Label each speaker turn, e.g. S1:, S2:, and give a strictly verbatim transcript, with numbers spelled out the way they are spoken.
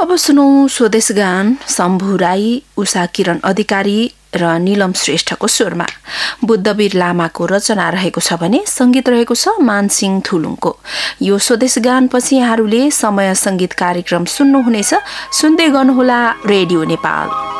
S1: अब सुनौ स्वदेश गान शम्भु राई, उषा किरण अधिकारी र नीलम श्रेष्ठको स्वरमा। बुद्धवीर लामाको रचना रहेको छ भने संगीत रहेको छ मानसिंह थुलुङको। यो स्वदेश गानपछि यहाँहरूले समय संगीत कार्यक्रम सुन्नुहुनेछ। सुन्दै गर्नुहोला रेडियो नेपाल।